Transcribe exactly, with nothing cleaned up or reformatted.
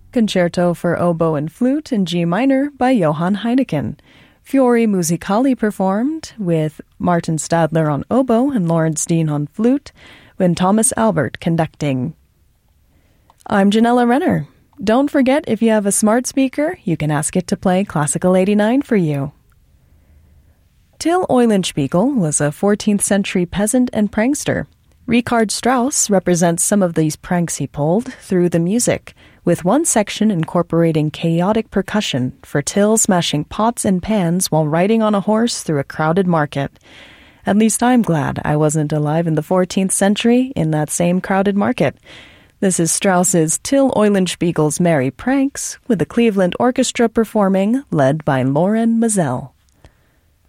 Concerto for Oboe and Flute in G minor by Johann Heineken. Fiori Musicali performed with Martin Stadler on oboe and Lawrence Dean on flute, and Thomas Albert conducting. I'm Janella Renner. Don't forget, if you have a smart speaker, you can ask it to play Classical eighty-nine for you. Till Eulenspiegel was a fourteenth century peasant and prankster. Richard Strauss represents some of these pranks he pulled through the music, with one section incorporating chaotic percussion for Till smashing pots and pans while riding on a horse through a crowded market. At least I'm glad I wasn't alive in the fourteenth century in that same crowded market. This is Strauss's Till Eulenspiegel's Merry Pranks, with the Cleveland Orchestra performing, led by Loren Mazel.